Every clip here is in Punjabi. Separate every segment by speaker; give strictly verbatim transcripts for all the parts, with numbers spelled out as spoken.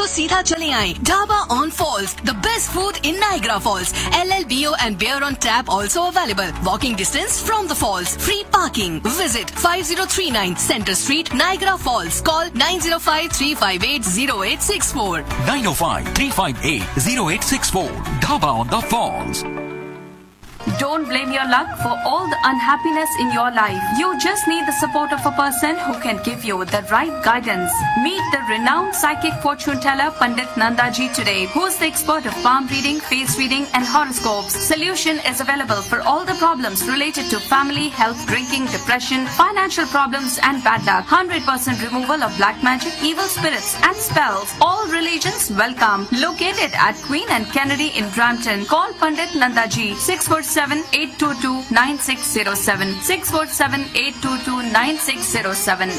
Speaker 1: तो सीधा चले आए dhaba on false, the best food in Niagara Falls. L L B O and beer on tap also available. Walking distance from the falls. Free parking. Visit five oh three nine Center Street, Niagara Falls. Call nine oh five, three five eight, oh eight six four.
Speaker 2: nine oh five, three five eight, oh eight six four. Dhaba on the Falls.
Speaker 3: Don't blame your luck for all the unhappiness in your life. You just need the support of a person who can give you the right guidance. Meet the renowned psychic fortune teller Pandit Nandaji today, who is the expert of palm reading, face reading and horoscopes. Solution is available for all the problems related to family, health, drinking, depression, financial problems and bad luck. one hundred percent removal of black magic, evil spirits and spells. All religions welcome. Located at Queen and Kennedy in Brampton. Call Pandit Nandaji six four seven, eight two two, nine six zero seven six four seven, eight two two, nine six zero seven.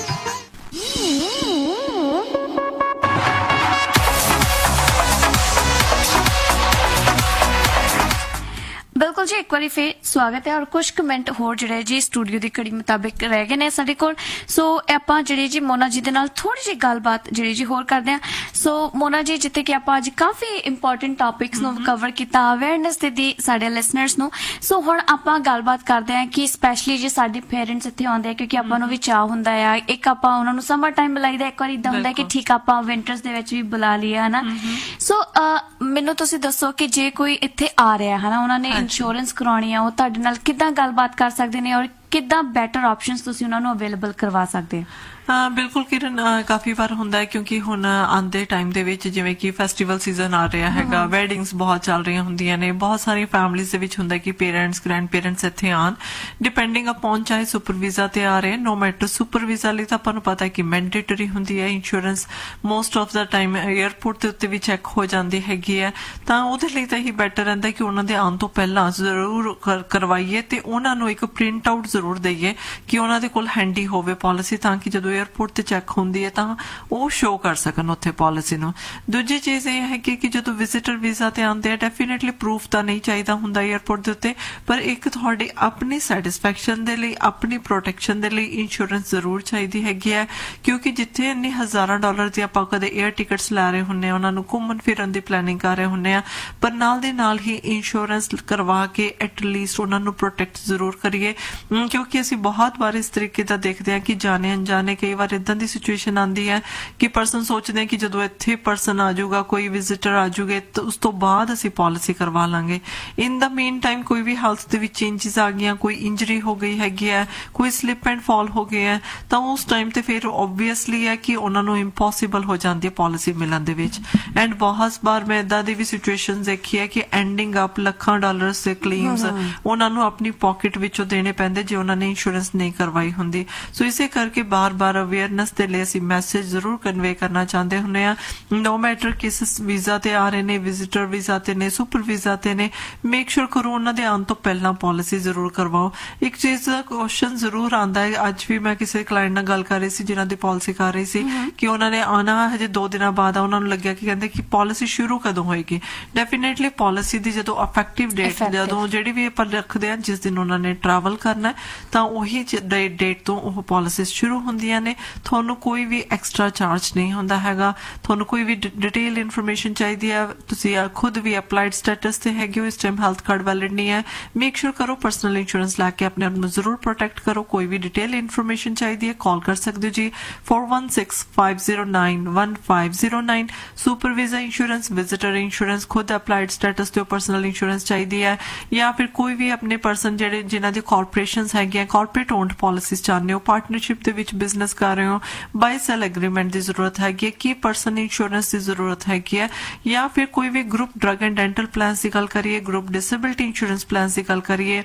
Speaker 4: बिल्कुल जी, एक बार फिर स्वागत है और कुछ क मिनट होर जिहड़े जी स्टूडियो की घड़ी मुताबिक रह गए ने साडे कोल. सो आपां जिहड़ी जी मोना जी दे नाल थोड़ी जी गलबात जिहड़ी जी होर करदे आ. सो मोना जी, जिते कि आपां अज काफी इंपॉर्टेंट टॉपिक्स नु कवर कीता, अवेयरनेस दी साडे लिसनर्स नु. सो हुण आपां गलबात करदे आ कि स्पैशली जे साडे पेरेंट्स इत्थे आउंदे आ क्योंकि आपां नु भी चाह हुंदा है. एक आपां उन्हां नु समर टाइम बुलाईदा, एक बार इदां हुंदा है कि ठीक आपां विंटर्स दे विच भी बुला लिया है ना. सो मैनू तुसीं दसो कि जे कोई इत्थे आ रहा है ना, उन्हां ने इंश्योरेंस करानी है, वो तुहाडे नाल किद्दां गलबात कर सकदे ने और किद्दां बैटर ऑप्शनस तुसीं उन्हां नूं अवेलेबल करवा सकदे हो?
Speaker 5: हाँ बिल्कुल किरण, काफ़ी बार ਹੁੰਦਾ है क्योंकि ਹੁਣ ਆਉਂਦੇ ਟਾਈਮ ਦੇ ਵਿੱਚ ਜਿਵੇਂ ਕਿ ਫੈਸਟੀਵਲ ਸੀਜ਼ਨ ਆ ਰਿਹਾ ਹੈਗਾ, ਵੈਡਿੰਗਸ ਬਹੁਤ ਚੱਲ ਰਹੀਆਂ ਹੁੰਦੀਆਂ ਨੇ, ਬਹੁਤ ਸਾਰੀ ਫੈਮਿਲੀਜ਼ ਦੇ ਵਿੱਚ ਹੁੰਦਾ ਕਿ ਪੇਰੈਂਟਸ ਗ੍ਰੈਂਡ ਪੇਰੈਂਟਸ ਇੱਥੇ ਆਉਣ, ਡਿਪੈਂਡਿੰਗ ਅਪੌਨ ਚਾਹੇ ਸੁਪਰ ਵੀਜ਼ਾ ਤੇ ਆ ਰਹੇ, ਨੋ ਮੈਟਰ. ਸੁਪਰ ਵੀਜ਼ਾ ਲਈ ਤਾਂ ਆਪਾਂ ਨੂੰ ਪਤਾ ਕਿ ਮੈਂਡੇਟਰੀ ਹੁੰਦੀ ਹੈ insurance, most of the time airport ਦੇ ਉੱਤੇ ਵੀ ਚੈੱਕ ਹੋ ਜਾਂਦੀ ਹੈਗੀ ਹੈ, ਤਾਂ ਉਹਦੇ ਲਈ ਤਾਂ ਇਹੀ ਬੈਟਰ ਰਹਿੰਦਾ ਕਿ ਉਹਨਾਂ ਦੇ ਆਉਣ ਤੋਂ ਪਹਿਲਾਂ ਜ਼ਰੂਰ ਕਰਵਾਈਏ ਤੇ ਉਹਨਾਂ ਨੂੰ ਇੱਕ ਪ੍ਰਿੰਟ ਆਊਟ ਜ਼ਰੂਰ ਦਈਏ ਕਿ ਉਹਨਾਂ ਦੇ ਕੋਲ ਹੈਂਡੀ ਹੋਵੇ ਪਾਲਿਸੀ, ਤਾਂ ਕਿ ਜਦੋਂ ਏਅਰਪੋਰਟ ਤੇ ਚੈੱਕ ਹੁੰਦੀ ਹੈ ਤਾਂ ਉਹ ਸ਼ੋ ਕਰ ਸਕਣ ਉੱਥੇ ਪਾਲਿਸੀ ਨੂੰ. ਦੂਜੀ ਚੀਜ਼ ਇਹ ਹੈ ਕਿ ਜਦੋਂ ਵਿਜ਼ਿਟਰ ਵੀਜ਼ਾ ਤੇ ਆਉਂਦੇ ਆ, ਡੈਫੀਨੇਟਲੀ ਪ੍ਰੂਫ ਤਾਂ ਨਹੀਂ ਚਾਹੀਦਾ ਹੁੰਦਾ ਏਅਰਪੋਰਟ ਦੇ ਉੱਤੇ, ਪਰ ਇੱਕ ਤੁਹਾਡੀ ਆਪਣੀ ਸੈਟਿਸਫੈਕਸ਼ਨ ਦੇ ਲਈ, ਆਪਣੀ ਪ੍ਰੋਟੈਕਸ਼ਨ ਦੇ ਲਈ ਇੰਸ਼ੋਰੈਂਸ ਜ਼ਰੂਰ ਚਾਹੀਦੀ ਹੈਗੀ ਹੈ. ਕਿਉਂਕਿ ਜਿੱਥੇ ਇੰਨੇ ਹਜ਼ਾਰਾਂ ਡਾਲਰ ਦੀ ਆਪਾਂ ਕਦੇ ਏਅਰ ਟਿਕਟਸ ਲੈ ਰਹੇ ਹੁੰਦੇ ਆ, ਉਹਨਾਂ ਨੂੰ ਘੁੰਮਣ ਫਿਰਨ ਦੀ ਪਲੈਨਿੰਗ ਕਰ ਰਹੇ ਹੁੰਦੇ ਆ, ਪਰ ਨਾਲ ਦੇ ਨਾਲ ਹੀ ਇੰਸ਼ੋਰੈਂਸ ਕਰਵਾ ਕੇ ਐਟਲੀਸਟ ਉਹਨਾਂ ਨੂੰ ਪ੍ਰੋਟੈਕਟ ਜ਼ਰੂਰ ਕਰੀਏ. ਕਿਉਂਕਿ ਅਸੀਂ ਬਹੁਤ ਵਾਰ ਇਸ ਤਰੀਕੇ ਦਾ ਦੇਖਦੇ ਹਾਂ ਕਿ ਜਾਣੇ ਅਣਜਾਣੇ ਕਈ ਵਾਰ ਇਦਾਂ ਦੀ ਸਿਚੁਏਸ਼ਨ ਆਉਂਦੀ ਹੈ ਕਿ ਪਰਸਨ ਸੋਚਦੇ ਆ ਕਿ ਜਦੋਂ ਇੱਥੇ ਪਰਸਨ ਆ ਜਾਊਗਾ, ਕੋਈ ਵਿਜ਼ਿਟਰ ਆ ਜਾਊਗੇ, ਤਾਂ ਉਸ ਤੋਂ ਬਾਅਦ ਅਸੀਂ ਪਾਲਿਸੀ ਕਰਵਾ ਲਾਂਗੇ. ਇਨ ਦਾ ਮੇਨ ਟਾਈਮ ਕੋਈ ਵੀ ਹੈਲਥ ਦੇ ਵਿੱਚ ਚੇਂਜਸ ਆ ਗਈਆਂ, ਕੋਈ ਇੰਜਰੀ ਹੋ ਗਈ ਹੈਗੀ ਹੈ, ਕੋਈ ਸਲਿਪ ਐਂਡ ਫਾਲ ਹੋ ਗਏ ਹੈ, ਤਾਂ ਉਸ ਟਾਈਮ ਤੇ ਫਿਰ ਓਬਵੀਅਸਲੀ ਹੈ ਕਿ ਉਹਨਾਂ ਨੂੰ ਇੰਪੋਸੀਬਲ ਹੋ ਜਾਂਦੀ ਹੈ ਪਾਲਿਸੀ ਮਿਲਣ ਦੇ ਵਿੱਚ. ਐਂਡ ਬਹੁਤ ਵਾਰ ਮੈਂ ਇਦਾਂ ਦੀ ਵੀ ਸਿਚੁਏਸ਼ਨ ਦੇਖੀ ਹੈ ਕਿ ਐਂਡਿੰਗ ਅਪ ਲੱਖਾਂ ਡਾਲਰਸ ਦੇ ਕਲੇਮਸ ਉਹਨਾਂ ਨੂੰ ਆਪਣੀ ਪਾਕਟ ਵਿੱਚੋਂ ਦੇਣੇ ਪੈਂਦੇ ਜੇ ਉਹਨਾਂ ਨੇ ਇੰਸ਼ੋਰੈਂਸ ਨਹੀਂ ਕਰਵਾਈ ਹੁੰਦੀ. ਸੋ ਇਸੇ ਕਰਕੇ ਬਾਰ-ਬਾਰ ਅਵੇਅਰਨੈਸ ਦੇ ਲਈ ਅਸੀਂ ਮੈਸੇਜ ਜ਼ਰੂਰ ਕਨਵੇ ਕਰਨਾ ਚਾਹੁੰਦੇ ਹੁੰਦੇ ਆ, ਨੋ ਮੈਟਰ ਕਿਸ ਵੀਜ਼ਾ ਤੇ ਆ ਰਹੇ ਨੇ, ਵਿਜ਼ਿਟਰ ਵੀਜ਼ਾ ਤੇ ਨੇ, ਸੁਪਰ ਵੀਜ਼ਾ ਤੇ ਨੇ, ਮੇਕ ਸ਼ੋਰ ਕਰੋ ਉਹਨਾਂ ਦੇ ਆਉਣ ਤੋਂ ਪਹਿਲਾਂ ਪਾਲਿਸੀ ਜ਼ਰੂਰ ਕਰਵਾਓ. ਇੱਕ ਚੀਜ਼ ਦਾ ਕੁਐਸਚਨ ਜ਼ਰੂਰ ਆਉਂਦਾ ਹੈ, ਅੱਜ ਵੀ ਮੈਂ ਕਿਸੇ ਕਲਾਇੰਟ ਨਾਲ ਗੱਲ ਕਰ ਰਹੀ ਸੀ ਜਿਨ੍ਹਾਂ ਦੀ ਪਾਲਿਸੀ ਕਰ ਰਹੀ ਸੀ ਕਿ ਉਹਨਾਂ ਨੇ ਆਉਣਾ ਹਜੇ ਦੋ ਦਿਨਾਂ ਬਾਅਦ, ਉਹਨਾਂ ਨੂੰ ਲੱਗਿਆ ਕਿ ਕਹਿੰਦੇ ਕਿ ਪਾਲਿਸੀ ਸ਼ੁਰੂ ਕਦੋਂ ਹੋਏਗੀ. ਡੈਫੀਨੇਟਲੀ ਪਾਲਿਸੀ ਦੀ ਜਦੋਂ ਇਫੈਕਟਿਵ ਡੇਟ, ਜਦੋਂ ਜਿਹੜੀ ਵੀ ਆਪਾਂ ਰੱਖਦੇ ਆ ਜਿਸ ਦਿਨ ਉਹਨਾਂ ਨੇ ਟਰੈਵਲ ਕਰਨਾ, ਤਾਂ ਉਹੀ ਡੇਟ ਤੋਂ ਉਹ ਪਾਲਿਸੀ ਸ਼ੁਰੂ ਹੁੰਦੀਆਂ ਨੇ. ਤੁਹਾਨੂੰ ਕੋਈ ਵੀ ਐਕਸਟਰਾ ਚਾਰਜ ਨਹੀਂ ਹੁੰਦਾ ਹੈਗਾ. ਤੁਹਾਨੂੰ ਕੋਈ ਵੀ ਡਿਟੇਲ ਇਨਫੋਰਮੇਸ਼ਨ ਚਾਹੀਦੀ ਹੈ, ਤੁਸੀਂ ਖੁਦ ਵੀ ਅਪਲਾਈਡ ਸਟੇਟਸ ਤੇ ਹੈਗੇ ਹੋ, ਇਸ ਟਾਈਮ ਹੈਲਥ ਕਾਰਡ ਵੈਲਿਡ ਨਹੀਂ ਹੈ, ਮੇਕ ਸ਼ੋਰ ਕਰੋ ਪਰਸਨਲ ਇੰਸ਼ੋਰੈਂਸ ਲੈ ਕੇ ਆਪਣੇ ਆਪ ਨੂੰ ਜ਼ਰੂਰ ਪ੍ਰੋਟੈਕਟ ਕਰੋ. ਕੋਈ ਵੀ ਡਿਟੇਲ ਇਨਫੋਰਮੇਸ਼ਨ ਚਾਹੀਦੀ ਹੈ, ਕਾਲ ਕਰ ਸਕਦੇ ਹੋ ਜੀ four one six, five zero nine, one five zero nine. Super visa insurance, visitor insurance, ਖੁਦ ਅਪਲਾਈਡ ਸਟੇਟਸ ਤੇ ਪਰਸਨਲ ਇੰਸ਼ੋਰੈਂਸ ਚਾਹੀਦੀ ਹੈ, ਜਾਂ ਫਿਰ ਕੋਈ ਵੀ ਆਪਣੇ ਪਰਸਨ ਜਿਹੜੇ ਜਿਨ੍ਹਾਂ ਦੀ ਕਾਰਪੋਰੇਸ਼ਨਸ ਹੈਗੀਆਂ, ਕਾਰਪੋਰੇਟ ਓਨਡ ਪਾਲਿਸੀਜ਼ ਚਾਹੁੰਦੇ ਹੋ, ਪਾਰਟਨਰਸ਼ਿਪ ਦੇ ਵਿੱਚ ਬਿਜ਼ਨਸ ਕਰ ਰਹੇ ਹੋ, ਬਾਈ ਸੈਲ एग्रीमेंट की जरूरत हैगी, की पर्सन इंश्योरेंस की जरूरत हैगी है, या फिर कोई भी group drug and dental plan की गल करिए, ग्रुप डिसेबिलिटी इंश्योरेंस प्लान की गल करिए,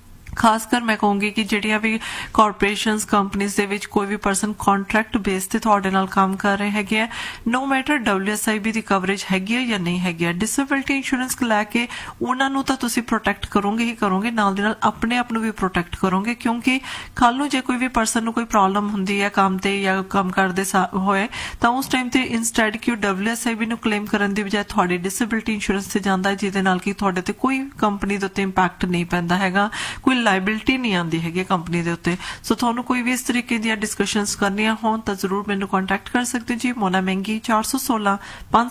Speaker 5: खासकर मैं कहूँगी कि ਜਿਹੜੀਆਂ ਵੀ ਕਾਰਪੋਰੇਸ਼ਨਸ ਕੰਪਨੀਜ਼ ਦੇ ਵਿੱਚ ਕੋਈ ਵੀ ਪਰਸਨ ਕੰਟਰੈਕਟ ਬੇਸ ਤੇ ਤੁਹਾਡੇ ਨਾਲ ਕੰਮ ਕਰ ਰਹੇ ਹੈਗੇ ਆ, ਨੋ matter W S I B the coverage ਹੈਗੀ ਹੈ ਜਾਂ ਨਹੀਂ ਹੈਗੀ ਹੈ, ਡਿਸੇਬਿਲਿਟੀ ਇੰਸ਼ੋਰੈਂਸ ਲੈ ਕੇ ਉਹਨਾਂ ਨੂੰ ਤਾਂ ਤੁਸੀਂ ਪ੍ਰੋਟੈਕਟ ਕਰੋਗੇ ਹੀ ਕਰੋਗੇ, ਨਾਲ ਦੇ ਨਾਲ ਆਪਣੇ ਆਪ ਨੂੰ ਵੀ ਪ੍ਰੋਟੈਕਟ ਕਰੋਗੇ. ਕਿਉਂਕਿ ਕੱਲ ਨੂੰ ਜੇ ਕੋਈ ਵੀ ਪਰਸਨ ਨੂੰ ਕੋਈ ਪ੍ਰੋਬਲਮ ਹੁੰਦੀ ਹੈ ਕੰਮ ਤੇ ਜਾਂ ਕੰਮ ਕਰਦੇ ਹੋਏ, ਤਾਂ ਉਸ ਟਾਈਮ ਤੇ ਇੰਸਟੈਡ ਕਿ ਉਹ ਡਬਲਯੂ ਐਸ ਆਈ ਬੀ ਨੂੰ ਕਲੇਮ ਕਰਨ ਦੀ ਬਜਾਏ ਤੁਹਾਡੀ ਡਿਸੇਬਿਲਿਟੀ ਇੰਸ਼ੋਰੈਂਸ ਤੇ ਜਾਂਦਾ, ਜਿਹਦੇ ਨਾਲ ਕਿ ਤੁਹਾਡੇ ਤੇ ਕੋਈ ਕੰਪਨੀ ਦੇ ਉੱਤੇ ਇੰਪੈਕਟ ਨਹੀਂ ਪੈਂਦਾ ਹੈਗਾ, ਕੋਈ ਲਾਇਬਿਲਿਟੀ ਨਹੀਂ ਆਉਂਦੀ ਹੈਗੀ ਕੰਪਨੀ ਦੇ ਉੱਤੇ. ਸੋ ਤੁਹਾਨੂੰ ਕੋਈ ਵੀ ਇਸ ਤਰੀਕੇ ਦੀਆਂ ਡਿਸਕਸ਼ਨਸ ਕਰਨੀਆਂ ਹੋਣ ਤਾਂ ਜ਼ਰੂਰ ਮੈਨੂੰ ਕੰਟੈਕਟ ਕਰ ਸਕਦੇ ਜੀ. ਮੋਨਾ ਮਹਿੰਗੀ ਚਾਰ ਸੌ ਸੋਲਾਂ ਪੰਜ